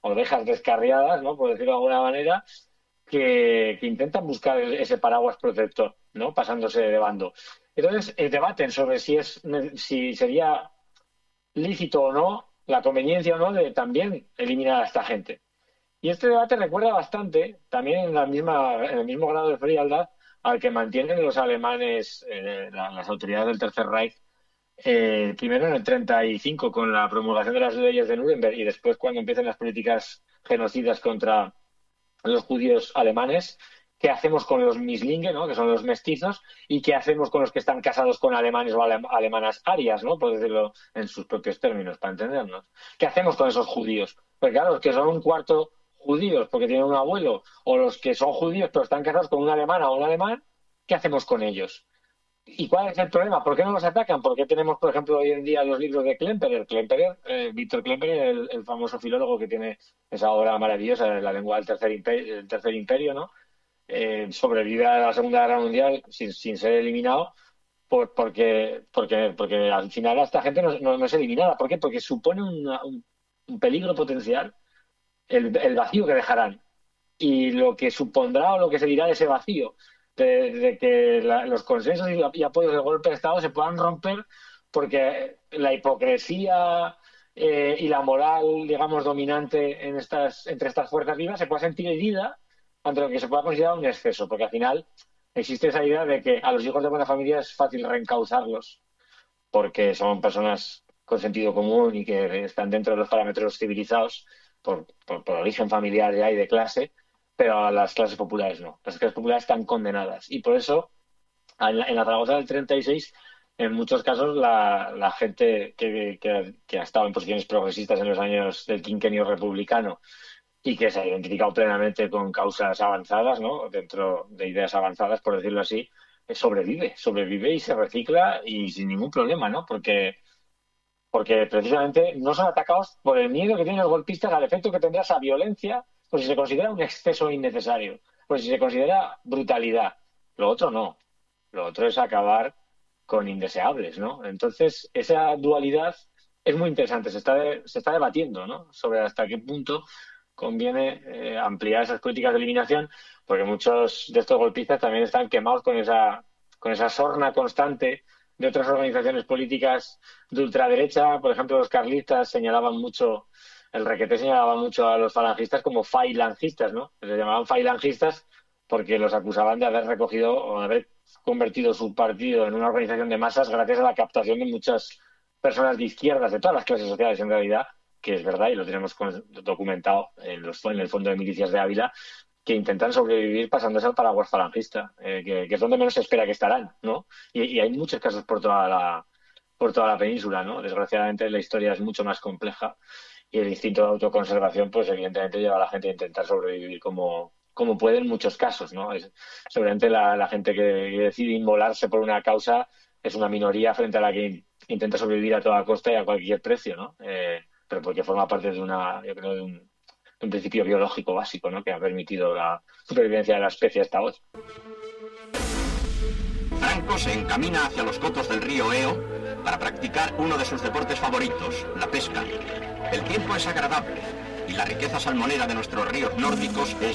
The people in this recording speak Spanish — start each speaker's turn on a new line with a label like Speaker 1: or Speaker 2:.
Speaker 1: ovejas descarriadas, ¿no? Por decirlo de alguna manera, que intentan buscar ese paraguas protector, ¿no? Pasándose de bando. Entonces, debaten sobre si sería lícito o no, la conveniencia o no de también eliminar a esta gente. Y este debate recuerda bastante, también en el mismo grado de frialdad, al que mantienen los alemanes, las autoridades del Tercer Reich, primero en el 35 con la promulgación de las leyes de Nuremberg y después cuando empiezan las políticas genocidas contra los judíos alemanes. ¿Qué hacemos con los Mislinge, ¿no? Que son los mestizos? ¿Y qué hacemos con los que están casados con alemanes o alemanas arias, ¿no? Por decirlo en sus propios términos, para entendernos. ¿Qué hacemos con esos judíos? Porque claro, los que son un cuarto judíos porque tienen un abuelo, o los que son judíos pero están casados con una alemana o un alemán, ¿qué hacemos con ellos? ¿Y cuál es el problema? ¿Por qué no los atacan? ¿Por qué tenemos, por ejemplo, hoy en día los libros de Klemperer? Víctor Klemperer, el famoso filólogo que tiene esa obra maravillosa de la lengua del tercer imperio, ¿no? Sobrevive a la Segunda Guerra Mundial sin ser eliminado porque al final esta gente no es eliminada. ¿Por qué? Porque supone un peligro potencial el vacío que dejarán y lo que supondrá o lo que se dirá de ese vacío, de que los consensos y apoyos del golpe de Estado se puedan romper porque la hipocresía y la moral, digamos, dominante entre estas fuerzas vivas se pueda sentir herida ante lo que se pueda considerar un exceso, porque al final existe esa idea de que a los hijos de buena familia es fácil reencauzarlos porque son personas con sentido común y que están dentro de los parámetros civilizados por origen familiar ya y de clase, pero a las clases populares no. Las clases populares están condenadas. Y por eso, en la Zaragoza del 36, en muchos casos, la gente que ha estado en posiciones progresistas en los años del quinquenio republicano y que se ha identificado plenamente con causas avanzadas, ¿no? Dentro de ideas avanzadas, por decirlo así, sobrevive y se recicla y sin ningún problema, ¿no? Porque precisamente no son atacados por el miedo que tienen los golpistas al efecto que tendrá esa violencia, por si se considera un exceso innecesario, por si se considera brutalidad. Lo otro no. Lo otro es acabar con indeseables, ¿no? Entonces, esa dualidad es muy interesante. Se está debatiendo, ¿no? Sobre hasta qué punto conviene ampliar esas políticas de eliminación, porque muchos de estos golpistas también están quemados con esa sorna constante de otras organizaciones políticas de ultraderecha. Por ejemplo, los carlistas señalaban mucho, el Requeté señalaba mucho a los falangistas como failangistas, ¿no? Les llamaban failangistas porque los acusaban de haber recogido o de haber convertido su partido en una organización de masas gracias a la captación de muchas personas de izquierdas, de todas las clases sociales en realidad, que es verdad y lo tenemos documentado en el Fondo de Milicias de Ávila, que intentan sobrevivir pasándose al paraguas falangista, que es donde menos se espera que estarán, ¿no? Y hay muchos casos por toda la península, ¿no? Desgraciadamente la historia es mucho más compleja y el instinto de autoconservación, pues evidentemente lleva a la gente a intentar sobrevivir como puede en muchos casos, ¿no? Seguramente la gente que decide inmolarse por una causa es una minoría frente a la que intenta sobrevivir a toda costa y a cualquier precio, ¿no? Pero porque forma parte yo creo, de un principio biológico básico, ¿no? Que ha permitido la supervivencia de la especie hasta hoy.
Speaker 2: Franco se encamina hacia los cotos del río Eo para practicar uno de sus deportes favoritos, la pesca. El tiempo es agradable y la riqueza salmonera de nuestros ríos nórdicos es